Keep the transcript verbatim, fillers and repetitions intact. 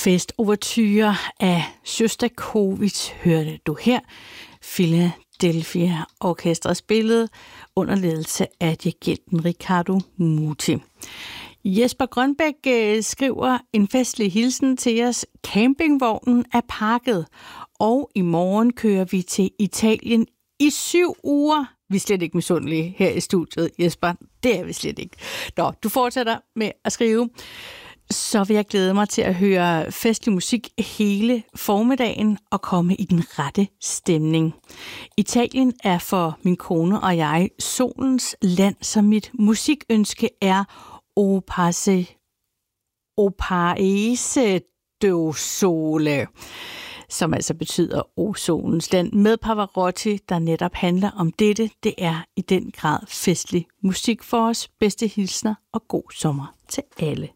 Festoverture af Sjostakovitj hørte du her. Philadelphia Orkestret spillede under ledelse af dirigenten Riccardo Muti. Jesper Grønbæk øh, skriver en festlig hilsen til os. Campingvognen er pakket, og i morgen kører vi til Italien i syv uger. Vi er slet ikke misundelige her i studiet, Jesper. Det er vi slet ikke. Nå, du fortsætter med at skrive. Så vil jeg glæde mig til at høre festlig musik hele formiddagen og komme i den rette stemning. Italien er for min kone og jeg solens land, så mit musikønske er O Paese, O Paese do Sole, som altså betyder O solens land, med Pavarotti, der netop handler om dette. Det er i den grad festlig musik for os. Bedste hilsner og god sommer til alle.